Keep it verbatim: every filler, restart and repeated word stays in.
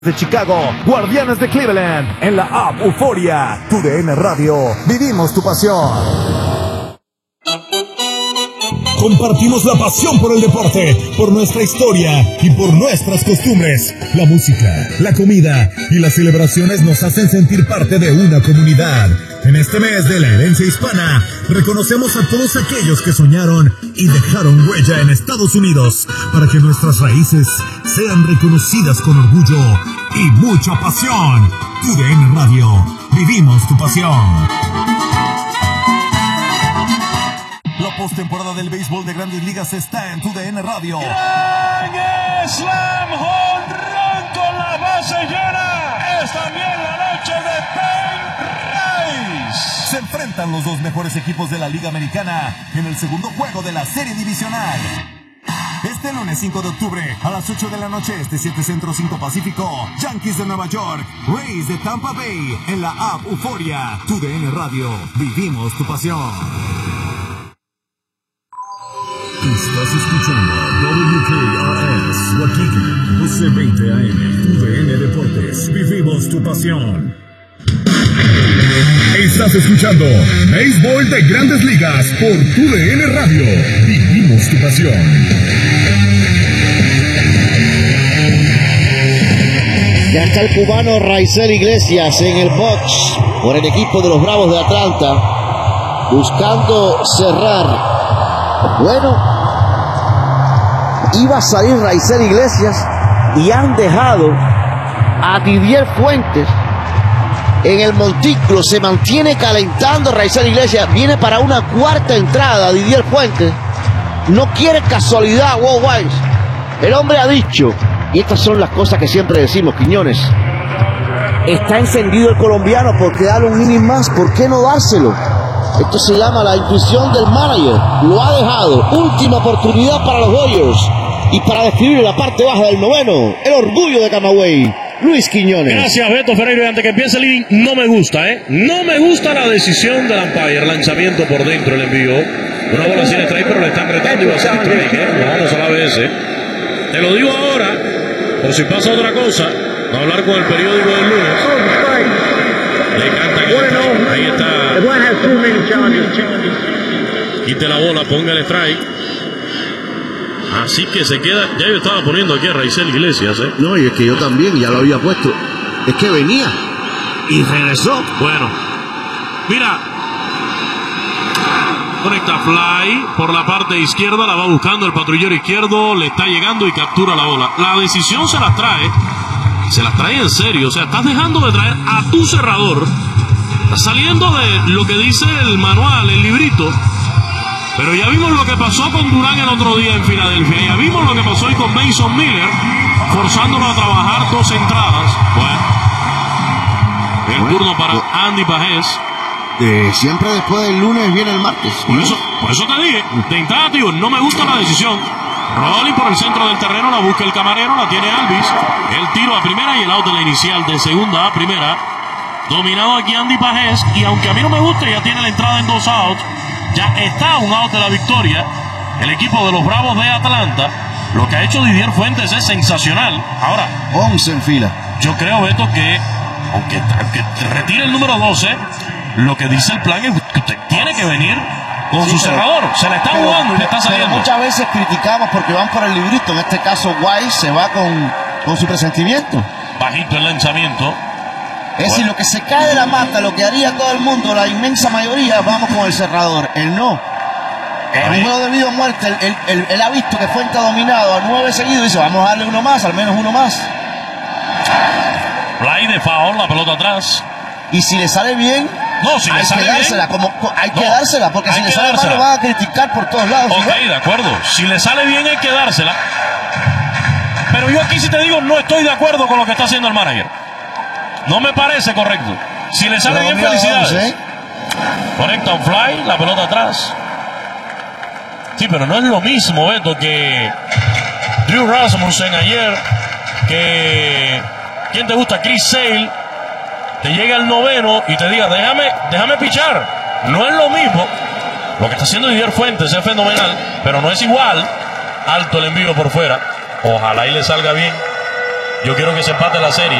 De Chicago, Guardianes de Cleveland, en la app Euforia, tu D N Radio, vivimos tu pasión. Compartimos la pasión por el deporte, por nuestra historia y por nuestras costumbres. La música, la comida y las celebraciones nos hacen sentir parte de una comunidad. En este mes de la herencia hispana, reconocemos a todos aquellos que soñaron y dejaron huella en Estados Unidos para que nuestras raíces sean reconocidas con orgullo y mucha pasión. Tu D N Radio, vivimos tu pasión. La postemporada del béisbol de Grandes Ligas está en tu D N Radio. ¡Gran Slam Home Run con la base llena! Es también la noche de Ben Rice. Se enfrentan los dos mejores equipos de la Liga Americana en el segundo juego de la serie divisional. Este lunes cinco de octubre a las ocho de la noche, este siete Centro, cinco Pacífico, Yankees de Nueva York, Rays de Tampa Bay, en la app Euforia, tu D N Radio, vivimos tu pasión. Estás escuchando W K R S, Waikiki, doce veinte A M, tu D N Deportes, vivimos tu pasión. Estás escuchando Béisbol de Grandes Ligas por tu D N Radio, vivimos tu pasión. Ya está el cubano Raisel Iglesias en el box por el equipo de los Bravos de Atlanta, buscando cerrar. Bueno, iba a salir Raisel Iglesias y han dejado a Didier Fuentes en el montículo. Se mantiene calentando Raisel Iglesias. Viene para una cuarta entrada Didier Fuentes. No quiere casualidad, Walt Weiss. El hombre ha dicho, y estas son las cosas que siempre decimos, Quiñones, está encendido el colombiano, porque darle un inning más, ¿por qué no dárselo? Esto se llama la intuición del manager. Lo ha dejado. Última oportunidad para los Dodgers. Y para describir la parte baja del noveno, el orgullo de Camagüey, Luis Quiñones. Gracias, Beto Ferreira. Y antes que empiece el inning, no me gusta, ¿eh? No me gusta la decisión del umpire. Lanzamiento por dentro, el envío. Una bola sin strike, pero le están retando y va a ser strike, ¿eh? No vamos a la B S. Te lo digo ahora, por si pasa otra cosa, a hablar con el periódico del lunes. Le canta que ahí está. Quite la bola, ponga el strike. Así que se queda. Ya yo estaba poniendo aquí a Raisel Iglesias, ¿eh? No, y es que yo también, ya lo había puesto. Es que venía y regresó. Bueno, mira, conecta fly por la parte izquierda, la va buscando el patrullero izquierdo, le está llegando y captura la bola. La decisión se las trae, se las trae en serio. O sea, estás dejando de traer a tu cerrador, estás saliendo de lo que dice el manual, el librito. Pero ya vimos lo que pasó con Durán el otro día en Filadelfia. Ya vimos lo que pasó hoy con Mason Miller, forzándolo a trabajar dos entradas. Bueno, el bueno, turno para bueno. Andy Pajés. Eh, siempre después del lunes viene el martes. Por eso, por eso te dije, de entrada, tío, no me gusta la decisión. Rolling por el centro del terreno, la busca el camarero, la tiene Alvis. El tiro a primera y el out de la inicial de segunda a primera. Dominado aquí Andy Pajés. Y aunque a mí no me gusta, ya tiene la entrada en dos outs. Ya está un out de la victoria el equipo de los Bravos de Atlanta. Lo que ha hecho Didier Fuentes es sensacional. Ahora, once en fila. Yo creo, Beto, que aunque, aunque retire el número doce, lo que dice el plan es que usted tiene que venir con sí, su pero, cerrador. Se la está pero, jugando y le está saliendo. Pero muchas veces criticamos porque van por el librito. En este caso, White se va con, con su presentimiento. Bajito el lanzamiento. Es decir, lo que se cae de la mata, lo que haría todo el mundo, la inmensa mayoría, vamos con el cerrador. Él no. En un juego de vida o muerte, él, él, él, él ha visto que Fuente ha dominado a nueve seguidos y dice, vamos a darle uno más, al menos uno más. Fly de foul, la pelota atrás. Y si le sale bien, no, si hay le sale que dársela, bien, como, hay que no, dársela, porque si le sale mal lo van a criticar por todos lados. Ok, ¿no? De acuerdo. Si le sale bien hay que dársela. Pero yo aquí sí te digo, no estoy de acuerdo con lo que está haciendo el manager. No me parece correcto. Si le sale bien, felicidades. ¿eh? Conecta un fly, la pelota atrás. Sí, pero no es lo mismo, Beto, que Drew Rasmussen ayer, que ¿quién te gusta? Chris Sale, te llega al noveno y te diga, déjame, déjame pichar. No es lo mismo. Lo que está haciendo Didier Fuentes es fenomenal, pero no es igual. Alto el envío por fuera. Ojalá y le salga bien. Yo quiero que se empate la serie.